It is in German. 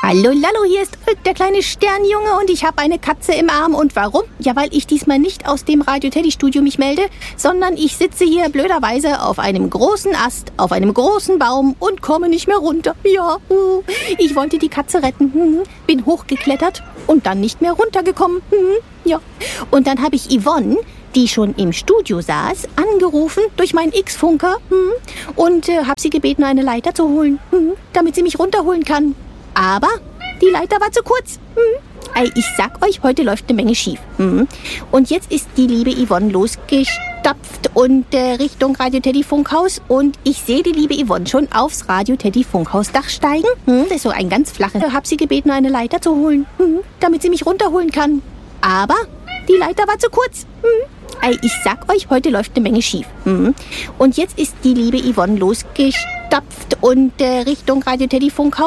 Hallo Lallo, hier ist Ulk, der kleine Sternjunge, und ich habe eine Katze im Arm. Und warum? Ja, weil ich diesmal nicht aus dem Radio Teddy Studio mich melde, sondern ich sitze hier blöderweise auf einem großen Ast, auf einem großen Baum und komme nicht mehr runter. Ja, ich wollte die Katze retten, bin hochgeklettert und dann nicht mehr runtergekommen. Ja, und dann habe ich Yvonne, die schon im Studio saß, angerufen durch meinen X-Funker und habe sie gebeten, eine Leiter zu holen, damit sie mich runterholen kann. Aber die Leiter war zu kurz. Ich sag euch, heute läuft eine Menge schief. Und jetzt ist die liebe Yvonne losgestapft und Richtung Radio Teddy Funkhaus. Und ich sehe die liebe Yvonne schon aufs Radio Teddy Funkhausdach steigen. Das ist so ein ganz flaches. Ich habe sie gebeten, eine Leiter zu holen, damit sie mich runterholen kann. Aber die Leiter war zu kurz. Ich sag euch, heute läuft eine Menge schief. Und jetzt ist die liebe Yvonne losgestapft und Richtung Radio Teddy Funkhaus.